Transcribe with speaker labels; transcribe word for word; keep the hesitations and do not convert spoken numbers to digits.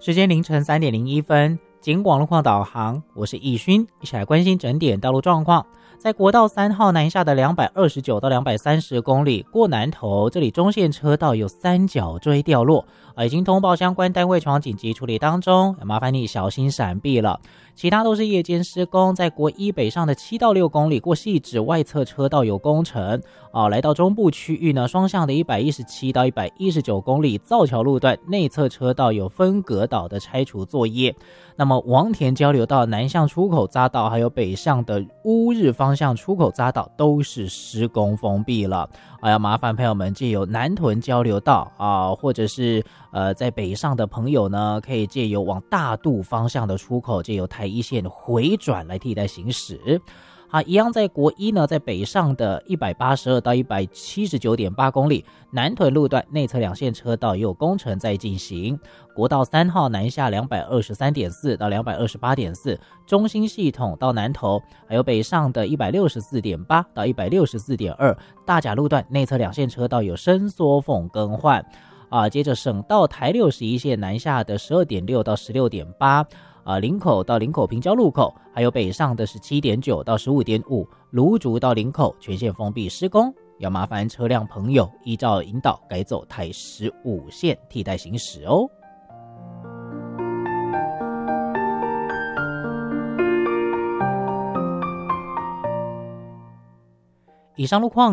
Speaker 1: 时间凌晨三点零一分，警广路况导航，我是易勋，一起来关心整点道路状况。在国道三号南下的两百二十九到两百三十公里过南投，这里中线车道有三角锥掉落，啊，已经通报相关单位前往紧急处理当中，麻烦你小心闪避了。其他都是夜间施工，在国一北上的七到六公里过汐止外侧车道有工程，啊，来到中部区域呢，双向的一百一十七到一百一十九公里造桥路段内侧车道有分隔岛的拆除作业。那么王田交流道南向出口匝道还有北向的乌日方向出口匝道都是施工封闭了，啊，要麻烦朋友们借由南屯交流道啊，或者是呃在北上的朋友呢，可以借由往大肚方向的出口，借由台一线回转来替代行驶。啊，一样在国一呢，在北上的一百八十二到一百七十九点八公里，南屯路段内侧两线车道也有工程在进行。国道三号南下两百二十三点四到两百二十八点四，中兴系统到南投，还有北上的一百六十四点八到一百六十四点二，大甲路段内侧两线车道有伸缩缝更换。啊，接着省道台六十一线南下的十二点六到十六点八。啊，林口到林口平交路口，还有北上的十七点九到十五点五，芦竹到林口全线封闭施工，要麻烦车辆朋友依照引导改走台十五线替代行驶哦。以上路况